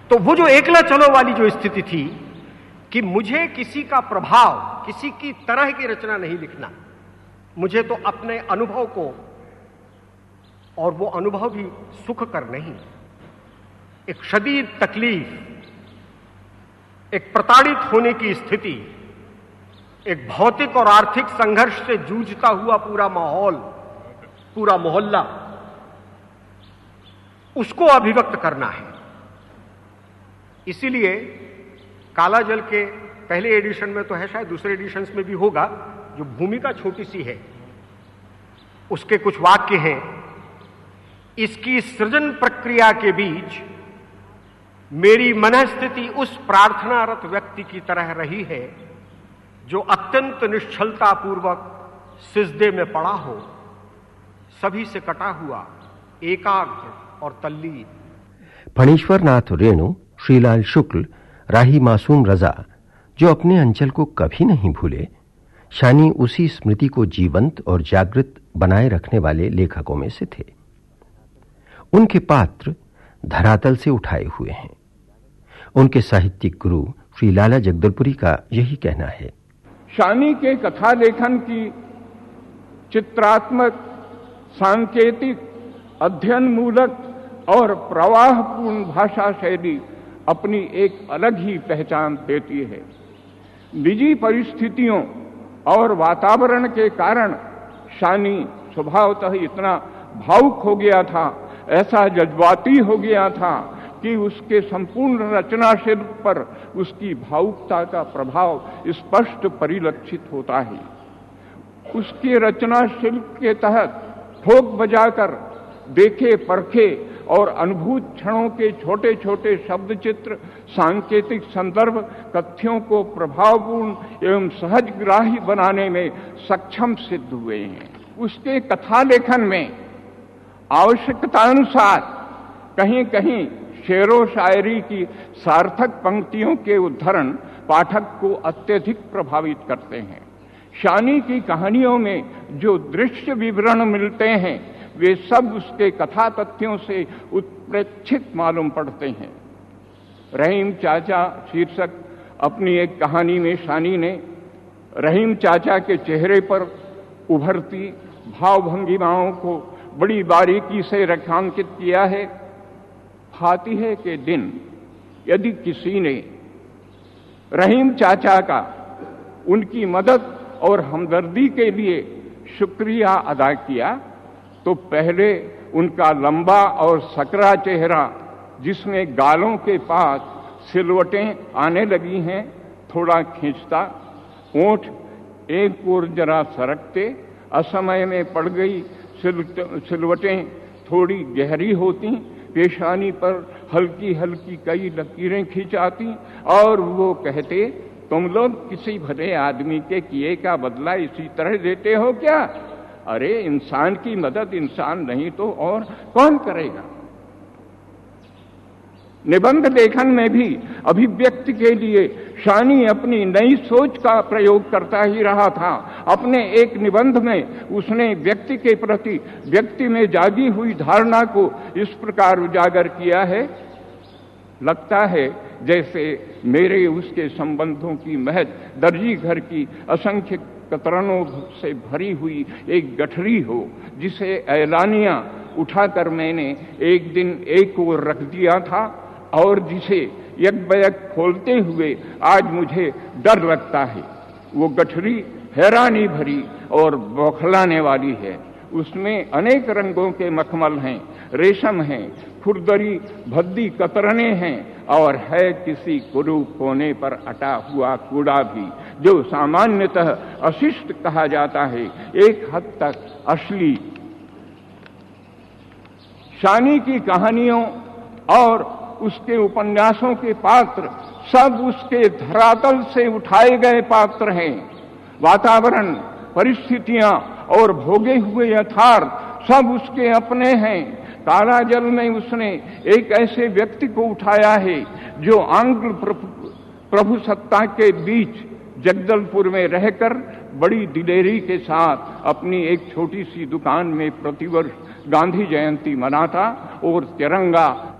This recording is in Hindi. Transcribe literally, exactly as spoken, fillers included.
तो वो जो एकला चलो वाली जो स्थिति थी कि मुझे किसी का प्रभाव, किसी की तरह की रचना नहीं लिखना, मुझे तो अपने अनुभव को, और वो अनुभव भी सुख कर नहीं, एक शदीद तकलीफ, एक प्रताड़ित होने की स्थिति, एक भौतिक और आर्थिक संघर्ष से जूझता हुआ पूरा माहौल, पूरा मोहल्ला, उसको अभिव्यक्त करना है। इसीलिए काला जल के पहले एडिशन में तो है, शायद दूसरे एडिशंस में भी होगा, जो भूमिका छोटी सी है, उसके कुछ वाक्य हैं। इसकी सृजन प्रक्रिया के बीच मेरी मनस्थिति उस प्रार्थनारत व्यक्ति की तरह रही है जो अत्यंत निश्चलतापूर्वक सिजदे में पड़ा हो, सभी से कटा हुआ, एकाग्र और तल्लीन। फणीश्वर नाथ रेणु, श्रीलाल शुक्ल, राही मासूम रजा, जो अपने अंचल को कभी नहीं भूले, शानी उसी स्मृति को जीवंत और जागृत बनाए रखने वाले लेखकों में से थे। उनके पात्र धरातल से उठाए हुए हैं। उनके साहित्यिक गुरु श्री लाला जगदलपुरी का यही कहना है। शानी के कथा लेखन की चित्रात्मक, सांकेतिक, अध्ययन मूलक और प्रवाहपूर्ण भाषा शैली अपनी एक अलग ही पहचान देती है। निजी परिस्थितियों और वातावरण के कारण शानी स्वभावतः इतना भावुक हो गया था, ऐसा जज्बाती हो गया था कि उसके संपूर्ण रचना शिल्प पर उसकी भावुकता का प्रभाव स्पष्ट परिलक्षित होता है। उसके रचना शिल्प के तहत ठोक बजाकर देखे परखे और अनुभूत क्षणों के छोटे छोटे शब्द चित्र, सांकेतिक संदर्भ कथ्यों को प्रभावपूर्ण एवं सहज ग्राही बनाने में सक्षम सिद्ध हुए हैं। उसके कथा लेखन में आवश्यकतानुसार कहीं कहीं शेरो शायरी की सार्थक पंक्तियों के उद्धरण पाठक को अत्यधिक प्रभावित करते हैं। शानी की कहानियों में जो दृश्य विवरण मिलते हैं वे सब उसके कथा तथ्यों से उत्प्रेक्षित मालूम पड़ते हैं। रहीम चाचा शीर्षक अपनी एक कहानी में शानी ने रहीम चाचा के चेहरे पर उभरती भाव भंगिमाओं को बड़ी बारीकी से रेखांकित किया है। फातिहे के दिन यदि किसी ने रहीम चाचा का उनकी मदद और हमदर्दी के लिए शुक्रिया अदा किया तो पहले उनका लंबा और सकरा चेहरा, जिसमें गालों के पास सिलवटें आने लगी हैं, थोड़ा खींचता, ओंठ एक ओर जरा सरकते, असमय में पड़ गई सिलवटें थोड़ी गहरी होती, पेशानी पर हल्की हल्की कई लकीरें खिंचाती और वो कहते, तुम लोग किसी भले आदमी के किए का बदला इसी तरह देते हो क्या? अरे इंसान की मदद इंसान नहीं तो और कौन करेगा? निबंध लेखन में भी अभिव्यक्ति के लिए शानी अपनी नई सोच का प्रयोग करता ही रहा था। अपने एक निबंध में उसने व्यक्ति के प्रति व्यक्ति में जागी हुई धारणा को इस प्रकार उजागर किया है, लगता है जैसे मेरे उसके संबंधों की महज दर्जी घर की असंख्य कतरनों से भरी हुई एक गठरी हो, जिसे ऐलानिया उठाकर मैंने एक दिन एक ओर रख दिया था और जिसे यकबयक खोलते हुए आज मुझे डर लगता है। वो गठरी हैरानी भरी और बौखलाने वाली है। उसमें अनेक रंगों के मखमल हैं, रेशम हैं, खुरदरी भद्दी कतरने हैं और है किसी कुरूप कोने पर अटा हुआ कूड़ा भी, जो सामान्यतः अशिष्ट कहा जाता है, एक हद तक असली। शानी की कहानियों और उसके उपन्यासों के पात्र सब उसके धरातल से उठाए गए पात्र हैं। वातावरण, परिस्थितियां और भोगे हुए यथार्थ सब उसके अपने हैं। काला जल में उसने एक ऐसे व्यक्ति को उठाया है जो आंग्ल प्रभु सत्ता के बीच जगदलपुर में रहकर बड़ी दिलेरी के साथ अपनी एक छोटी सी दुकान में प्रतिवर्ष गांधी जयंती मनाता और तिरंगा